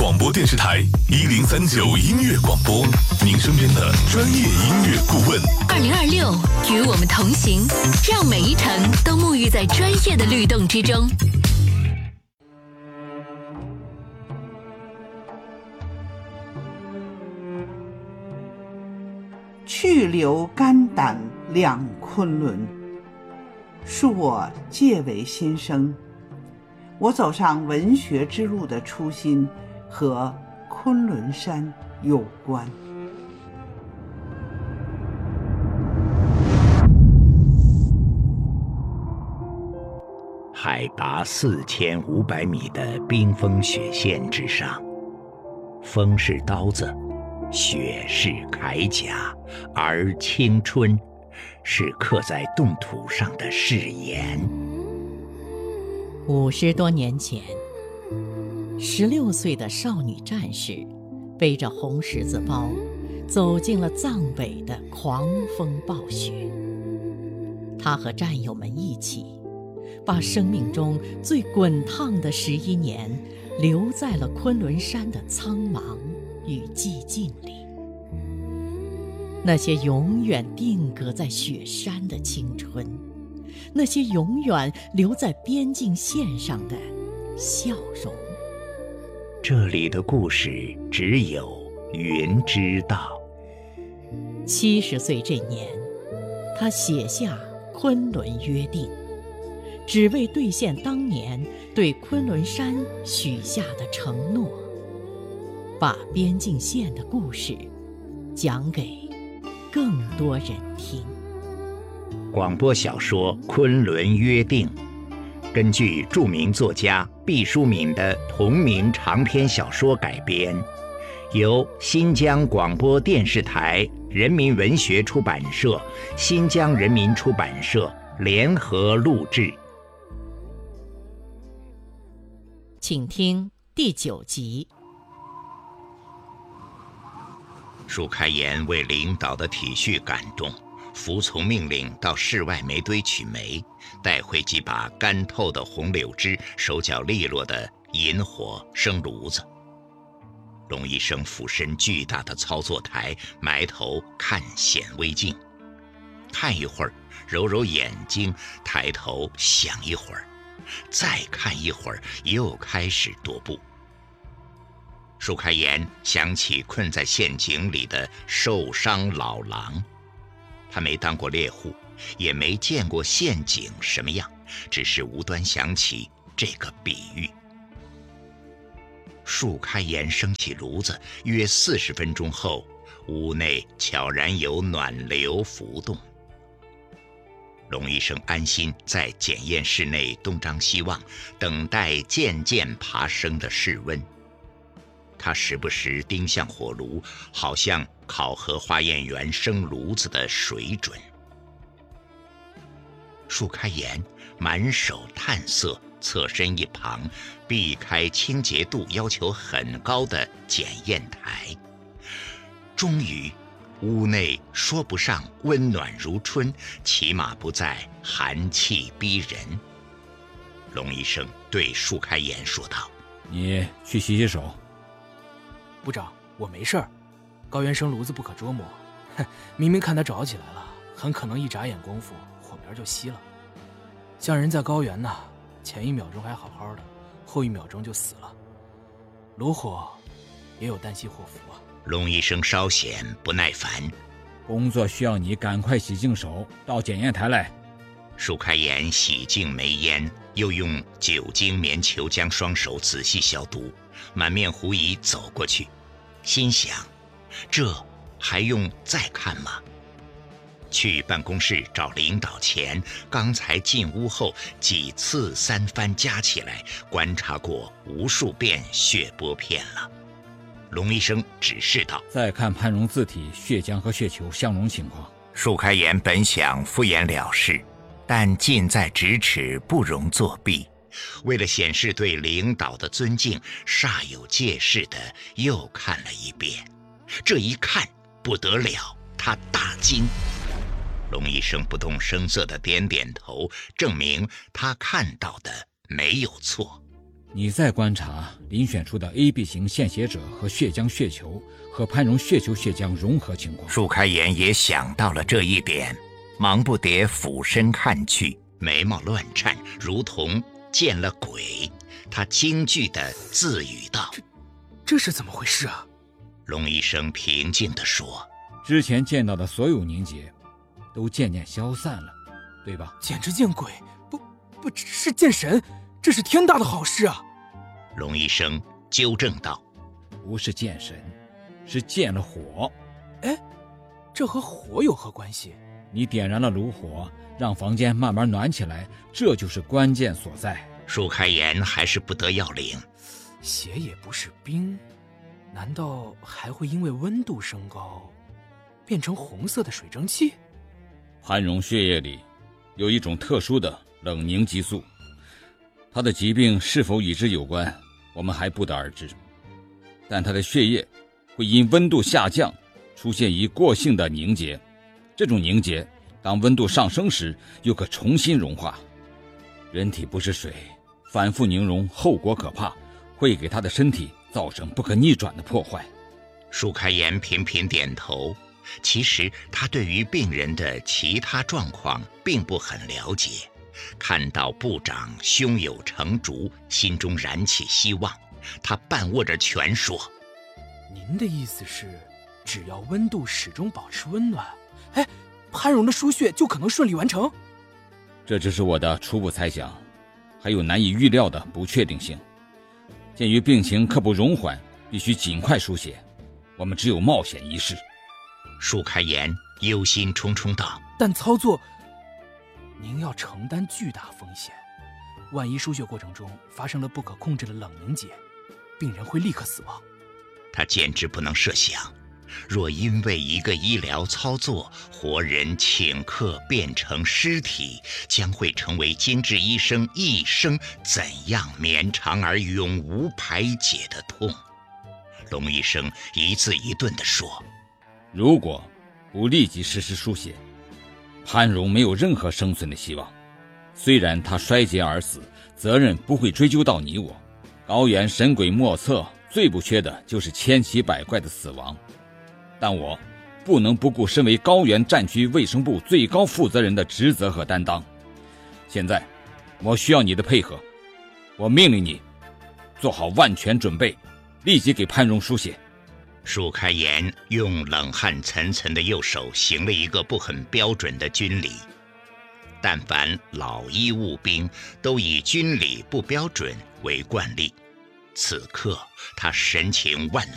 广播电视台1039音乐广播，您身边的专业音乐顾问。 2026与我们同行，让每一程都沐浴在专业的律动之中。 去留肝胆两昆仑，恕我介为新生。我走上文学之路的初心和昆仑山有关。 海拔4500米的冰封雪线之上，风是刀子，雪是铠甲，而青春是刻在冻土上的誓言。 50多年前，16岁的少女战士背着红十字包，走进了藏北的狂风暴雪。她和战友们一起，把生命中最滚烫的11年留在了昆仑山的苍茫与寂静里。那些永远定格在雪山的青春，那些永远留在边境线上的笑容。 这里的故事只有云知道。 70岁这年，他写下《昆仑约定》，只为兑现当年对昆仑山许下的承诺，把边境线的故事讲给更多人听。 广播小说《昆仑约定》根据著名作家毕淑敏的同名长篇小说改编，由新疆广播电视台人民文学出版社、新疆人民出版社联合录制。 请听第9集。 舒开颜为领导的体恤感动，服从命令到室外煤堆取煤，带回几把干透的红柳枝、手脚利落的引火生炉子。龙医生俯身巨大的操作台，埋头看显微镜，看一会儿，揉揉眼睛，抬头想一会儿，再看一会儿，又开始踱步。舒开颜想起困在陷阱里的受伤老狼，他没当过猎户，也没见过陷阱什么样，只是无端想起这个比喻。舒开颜升起炉子，约40分钟后，屋内悄然有暖流浮动。龙医生安心在检验室内东张西望，等待渐渐爬升的室温。他时不时盯向火炉，好像考核化验员生炉子的水准。舒开颜满手炭色，侧身一旁，避开清洁度要求很高的检验台。终于，屋内说不上温暖如春，起码不再寒气逼人。龙医生对舒开颜说道：“ 你去洗洗手。” 部长，我没事儿。高原生炉子不可捉摸，明明看他着起来了，很可能一眨眼功夫火苗就熄了。像人在高原呢，前一秒钟还好好的，后一秒钟就死了。炉火也有旦夕祸福啊。 龙医生稍显不耐烦：“ 工作需要你赶快洗净手，到检验台来。” 舒开颜洗净煤烟，又用酒精棉球将双手仔细消毒，满面狐疑走过去，心想：这还用再看吗？去办公室找领导前，刚才进屋后几次3番加起来，观察过无数遍血波片了。龙医生指示道：“ 再看潘荣字体、血浆和血球相容情况。” 舒开颜本想敷衍了事，但近在咫尺，不容作弊。为了显示对领导的尊敬，煞有介事的又看了一遍。这一看不得了，他大惊。龙医生不动声色地点点头，证明他看到的没有错。 你再观察遴选出的 AB 型献血者和血浆血球和潘荣血球血浆融合情况。 舒开颜也想到了这一点，忙不迭俯身看去，眉毛乱颤，如同见了鬼。他惊惧地自语道： 这是怎么回事啊？ 龙医生平静地说： 之前见到的所有凝结都渐渐消散了，对吧？ 简直见鬼，不是见神，这是天大的好事啊！ 龙医生纠正道： 不是见神，是见了火。 哎，这和火有何关系？ 你点燃了炉火，让房间慢慢暖起来，这就是关键所在。 舒开颜还是不得要领。 血也不是冰，难道还会因为温度升高变成红色的水蒸气？ 潘荣血液里有一种特殊的冷凝激素，他的疾病是否与之有关，我们还不得而知。但他的血液会因温度下降出现一过性的凝结，这种凝结当温度上升时又可重新融化。人体不是水，反复凝融后果可怕，会给他的身体造成不可逆转的破坏。 舒开颜频频点头，其实他对于病人的其他状况并不很了解。看到部长胸有成竹，心中燃起希望，他半握着拳说： 您的意思是，只要温度始终保持温暖，潘荣的输血就可能顺利完成？ 这只是我的初步猜想，还有难以预料的不确定性。鉴于病情刻不容缓，必须尽快输血，我们只有冒险一试。 舒开颜忧心忡忡道： 但操作，您要承担巨大风险，万一输血过程中发生了不可控制的冷凝结，病人会立刻死亡。 他简直不能设想，若因为一个医疗操作，活人顷刻变成尸体，将会成为金智医生一生怎样绵长而永无排解的痛。龙医生一字一顿地说： 如果不立即实施输血，潘荣没有任何生存的希望。虽然他衰竭而死，责任不会追究到你我。高原神鬼莫测，最不缺的就是千奇百怪的死亡。但我不能不顾身为高原战区卫生部最高负责人的职责和担当。现在我需要你的配合，我命令你做好万全准备，立即给潘荣输血。 舒开颜用冷汗涔涔的右手行了一个不很标准的军礼。但凡老医务兵都以军礼不标准为惯例，此刻他神情万